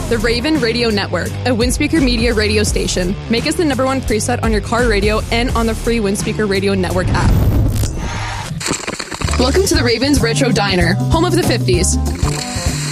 The Raven Radio Network, a Windspeaker Media radio station. Make us the #1 preset on your car radio and on the free Windspeaker Radio Network app. Welcome to the Ravens Retro Diner, home of the 50s.